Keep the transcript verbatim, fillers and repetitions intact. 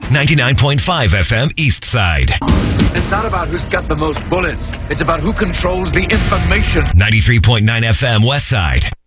ninety-nine point five F M East Side. It's not about who's got the most bullets. It's about who controls the information. ninety-three point nine F M West Side.